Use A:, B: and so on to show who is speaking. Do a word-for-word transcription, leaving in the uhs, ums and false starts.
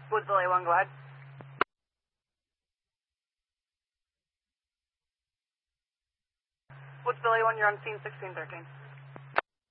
A: Woodsville A one, go ahead. Woodsville A one, you're on scene sixteen thirteen.